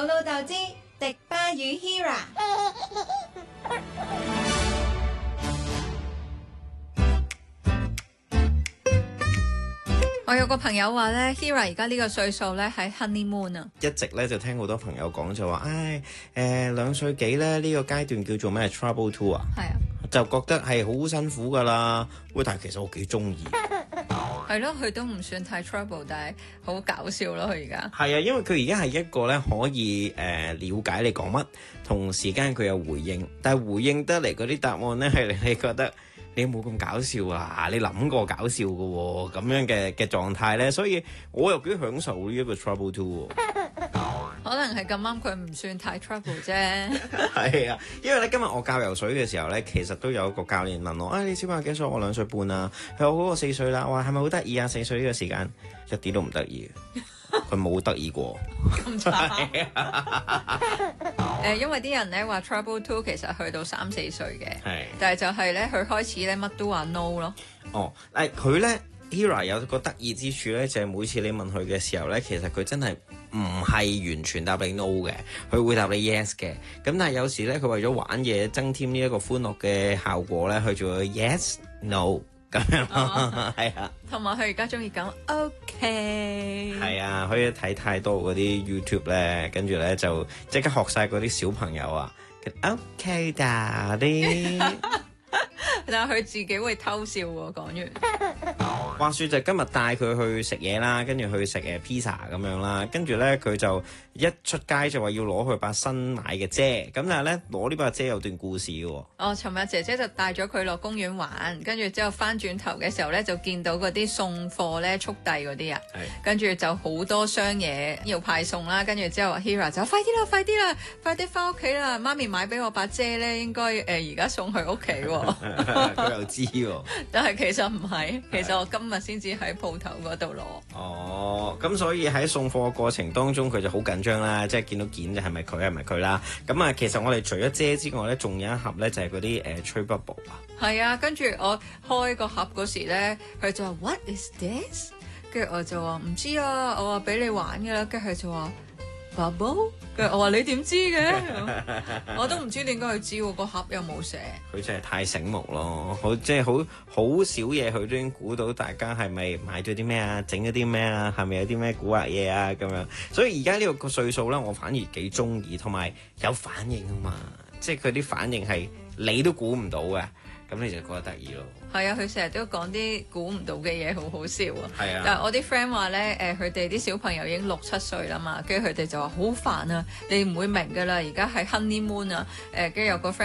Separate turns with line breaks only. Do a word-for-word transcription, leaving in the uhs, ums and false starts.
老豆知迪巴與 Hira。我有個朋友話咧 ，Hira 而家呢個歲數咧喺 honeymoon 啊，
一直咧就聽好多朋友講就話，唉，誒兩歲幾咧呢個階段叫做咩 trouble two 啊，
係啊，
就覺得係好辛苦噶啦。喂，但係其實我幾中意。
係咯，佢都唔算太 trouble，但係好搞笑咯，佢而家。
係啊，因為佢而家係一個咧可以誒、呃、了解你講乜，同時間佢有回應，但係回應得嚟嗰啲答案咧係令你覺得你冇咁搞笑啊，你諗過搞笑嘅喎，咁樣嘅嘅狀態咧，所以我又幾享受呢一個 trouble two 喎。
可能係咁啱佢唔算太 trouble 啫。
係啊，因為咧今日我教游水嘅時候咧，其實都有一個教練問我，啊你小朋友幾歲？我兩歲半啊。佢話我嗰個四歲啦。我話係咪好得意啊？四歲呢個時間一啲都唔得意，佢冇得意過。
咁慘。誒，因為啲人咧話 trouble two 其實去到三四歲嘅，
係，
但係就係咧佢開始咧乜都話 no 咯。
哦，誒佢咧 Hira 有個得意之處咧，就係、是、每次你問佢嘅時候咧，其實佢真係唔係完全答你 no 嘅，佢會答你 yes 嘅。咁但係有時咧，佢為咗玩嘢增添呢一個歡樂嘅效果咧，佢做 yes no 咁樣咯，係啊。
同埋佢而家中意講 OK。
係啊，可以睇太多嗰啲 YouTube 咧，跟住咧就即刻學晒嗰啲小朋友啊。OK Daddy。
但係佢自己會偷笑喎，講完。
話說就今日帶佢去食嘢啦，跟住去食誒 pizza 咁樣啦，跟住咧佢就一出街就話要攞佢把新買嘅遮，咁但係咧攞呢把遮有段故事嘅喎。
哦，尋日姐姐就帶咗佢落公園玩，跟住之後翻轉頭嘅時候咧，就見到嗰啲送貨咧速遞嗰啲啊，跟住就好多箱嘢要派送啦，跟住之後 Hira 就快啲啦，快啲啦，快啲翻屋企啦！媽咪買俾我把遮咧，應該誒而家送去屋企喎。
佢又知喎，
但係其實唔係，其實我今日先至喺鋪頭嗰度攞。
哦，咁所以喺送貨嘅過程當中，佢就好緊張啦，即係見到件就係咪佢係咪佢啦。咁啊，其實我哋除咗遮之外咧，仲有一盒咧就係嗰啲誒吹 bubble 啊。
係啊，跟住我開個盒嗰時咧，佢就話 What is this？ 跟住我就話唔知啊，我話俾你玩㗎啦，跟住佢就話 bubble。我話你點知嘅？我都唔知點解佢知喎，個盒又冇寫。
佢真係太醒目咯，好即係好好少嘢，佢都已經估到大家係咪買咗啲咩啊，整咗啲咩啊，係咪有啲咩古惑嘢啊咁樣。所以而家呢個個歲數咧，我反而幾中意，同埋有反應啊嘛，即係佢啲反應係你都估唔到嘅，咁你就覺得得意咯。
係啊，佢成日都講啲估唔到嘅嘢，好好笑啊！
係啊，
但係我啲 friend 話咧，誒佢哋啲小朋友已經六七歲啦嘛，跟住佢哋就話好煩啊，你唔會明㗎啦，而家係 honeymoon 啊，誒跟住有個 friend。